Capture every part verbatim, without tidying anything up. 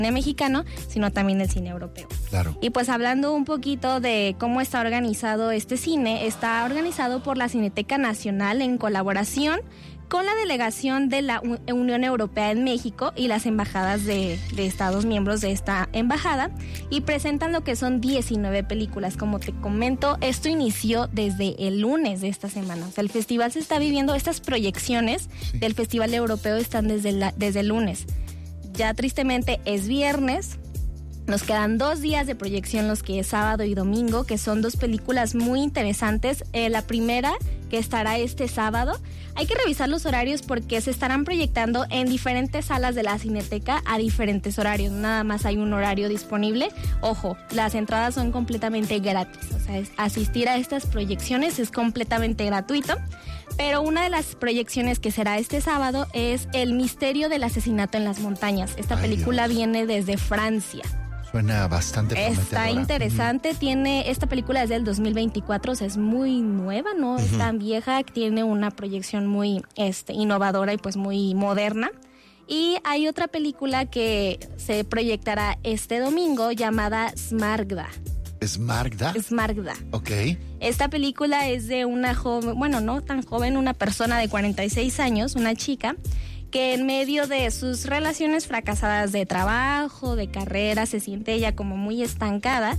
mexicano, sino también el cine europeo. Claro. Y pues hablando un poquito de cómo está organizado este cine, está organizado por la Cineteca Nacional en colaboración con la delegación de la Unión Europea en México y las embajadas de, de Estados miembros de esta embajada, y presentan lo que son diecinueve películas. Como te comento, esto inició desde el lunes de esta semana. O sea, el festival se está viviendo, estas proyecciones sí. del Festival Europeo están desde, la, desde el lunes. Ya tristemente es viernes, nos quedan dos días de proyección, los que es sábado y domingo, que son dos películas muy interesantes. Eh, la primera, que estará este sábado, hay que revisar los horarios porque se estarán proyectando en diferentes salas de la Cineteca a diferentes horarios, nada más hay un horario disponible. Ojo, las entradas son completamente gratis, o sea, es, asistir a estas proyecciones es completamente gratuito. Pero una de las proyecciones que será este sábado es El misterio del asesinato en las montañas. Esta Ay, película Dios. viene desde Francia. Suena bastante prometedora. Está interesante, uh-huh. tiene, esta película es del dos mil veinticuatro, o sea, es muy nueva, no uh-huh. es tan vieja, tiene una proyección muy este, innovadora y pues muy moderna. Y hay otra película que se proyectará este domingo llamada Smaragda. ¿Smaragda? Smaragda. Ok. Esta película es de una joven, bueno, no tan joven, una persona de cuarenta y seis años, una chica, que en medio de sus relaciones fracasadas de trabajo, de carrera, se siente ella como muy estancada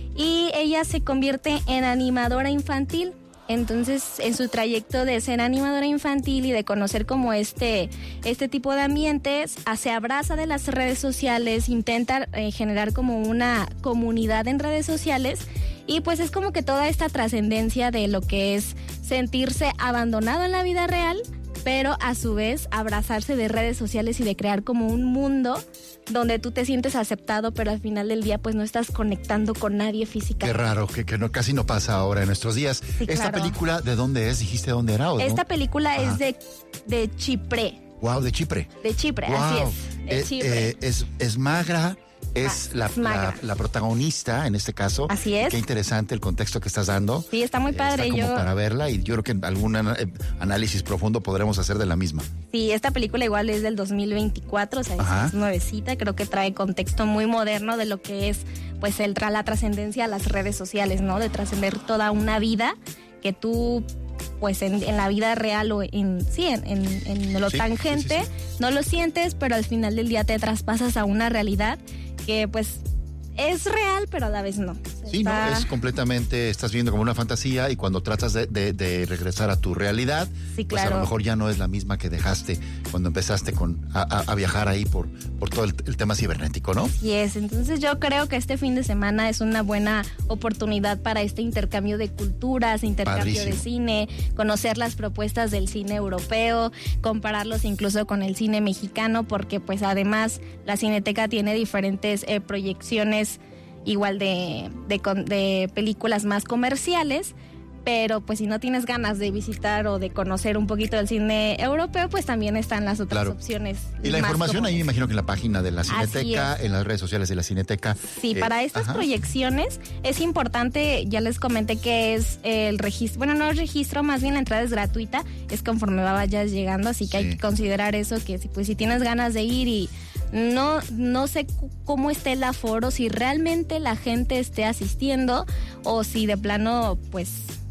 y ella se convierte en animadora infantil. Entonces, en su trayecto de ser animadora infantil y de conocer como este, este tipo de ambientes, se abraza de las redes sociales, intenta eh, generar como una comunidad en redes sociales, y pues es como que toda esta trascendencia de lo que es sentirse abandonado en la vida real, pero a su vez abrazarse de redes sociales y de crear como un mundo donde tú te sientes aceptado, pero al final del día pues no estás conectando con nadie físicamente. Qué raro, que, que no, casi no pasa ahora en nuestros días. Sí, ¿Esta claro. película de dónde es? ¿Dijiste dónde era? ¿O Esta no? película Ajá. es de, de Chipre. Wow, de Chipre. De Chipre, wow. así es. De eh, Chipre. Eh, es, es magra. Es, ah, la, es la, la protagonista en este caso. Así es. Qué interesante el contexto que estás dando. Sí, está muy padre. Eh, está como yo... para verla, y yo creo que algún eh, análisis profundo podremos hacer de la misma. Sí, esta película igual es del dos mil veinticuatro, o sea, es, es nuevecita. Creo que trae contexto muy moderno de lo que es pues el, la trascendencia a las redes sociales, ¿no? De trascender toda una vida que tú pues en, en la vida real o en sí en, en, en lo sí, tangente sí, sí, sí. no lo sientes, pero al final del día te traspasas a una realidad que pues es real, pero a la vez no. Sí, Está... no, es completamente, estás viendo como una fantasía, y cuando tratas de, de, de regresar a tu realidad, sí, pues claro. a lo mejor ya no es la misma que dejaste cuando empezaste con a, a, a viajar ahí por, por todo el, el tema cibernético, ¿no? Sí es, entonces yo creo que este fin de semana es una buena oportunidad para este intercambio de culturas, intercambio Padrísimo. de cine, conocer las propuestas del cine europeo, compararlos incluso con el cine mexicano, porque pues además la Cineteca tiene diferentes eh, proyecciones igual de, de, de películas más comerciales, pero pues si no tienes ganas de visitar o de conocer un poquito del cine europeo, pues también están las otras claro. opciones. Y la información comunes. Ahí me imagino que en la página de la Cineteca, en las redes sociales de la Cineteca. Sí, eh, para estas ajá. proyecciones es importante, ya les comenté que es el registro, bueno, no es registro, más bien la entrada es gratuita, es conforme vayas llegando, así que sí. hay que considerar eso, que si, pues si tienes ganas de ir y no, no sé cómo esté el aforo, si realmente la gente esté asistiendo o si de plano pues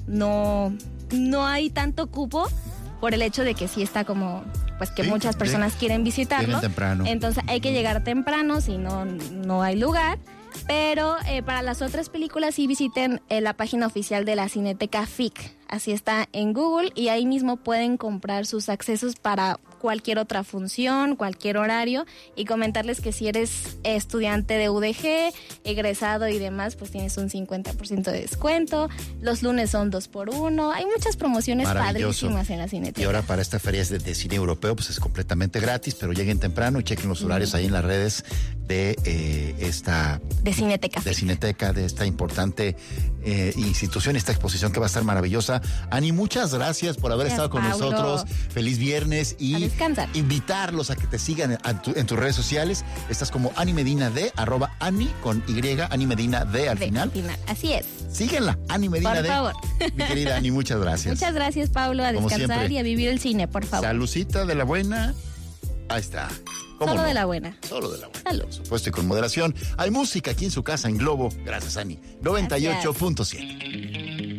no, no hay tanto cupo por el hecho de que sí está como pues que sí, muchas personas sí. quieren visitarlo. Temprano. Entonces hay que llegar temprano, si no, no hay lugar. Pero eh, para las otras películas sí visiten eh, la página oficial de la Cineteca F I C. Así está en Google, y ahí mismo pueden comprar sus accesos para cualquier otra función, cualquier horario, y comentarles que si eres estudiante de U D G, egresado y demás, pues tienes un cincuenta por ciento de descuento. Los lunes son dos por uno. Hay muchas promociones padrísimas en la Cineteca. Y ahora para esta feria de, de cine europeo, pues es completamente gratis, pero lleguen temprano y chequen los horarios mm. ahí en las redes de eh, esta... De Cineteca. De Cineteca, de esta importante eh, institución, esta exposición que va a estar maravillosa. Ani, muchas gracias por haber gracias, estado con Paulo. nosotros. Feliz viernes, y a descansar. Invitarlos a que te sigan en, tu, en tus redes sociales. Estás como Ani Medina D, arroba Ani con Y, Ani Medina D al de, final. Al final. Así es. Síguenla, Ani Medina por D. Por favor. Mi querida Ani, muchas gracias. Muchas gracias, Pablo. A descansar y a vivir el cine, por favor. Salucita de la buena. Ahí está. ¿Cómo Solo no? de la buena. Solo de la buena. Salud. Por supuesto, y con moderación. Hay música aquí en su casa en Globo. Gracias, Ani. noventa y ocho punto siete.